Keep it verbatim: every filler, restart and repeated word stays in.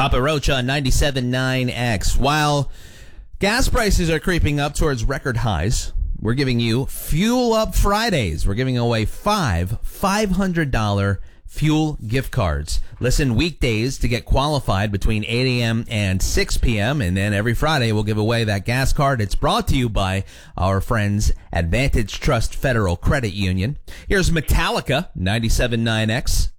Papa Roach on ninety-seven point nine X. While gas prices are creeping up towards record highs, we're giving you Fuel Up Fridays. We're giving away five five hundred dollars fuel gift cards. Listen weekdays to get qualified between eight a.m. and six p.m. And then every Friday we'll give away that gas card. It's brought to you by our friends at Vantage Trust Federal Credit Union. Here's Metallica, ninety-seven point nine X.